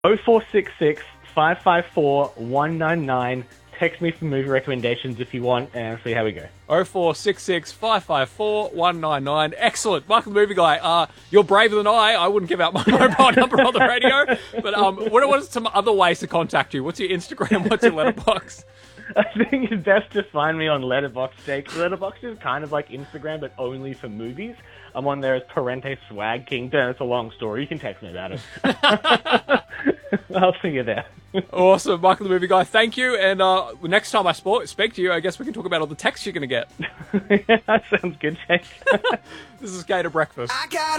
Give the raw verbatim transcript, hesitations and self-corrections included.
oh four six six, five five four, one nine nine. Text me for movie recommendations if you want, and see how we go. oh four six six, five five four, one nine nine. Excellent. Michael the Movie Guy, uh, you're braver than I. I wouldn't give out my mobile number on the radio. But um, what, what are some other ways to contact you? What's your Instagram? What's your letterbox? I think it's best to find me on Letterboxd, Jake. Letterboxd is kind of like Instagram, but only for movies. I'm on there as Parente Swag Kingdom. It's a long story. You can text me about it. I'll see you there. Awesome. Michael the Movie Guy, thank you. And uh, next time I sp- speak to you, I guess we can talk about all the texts you're going to get. Yeah, that sounds good, Jake. This is Gator Breakfast. I got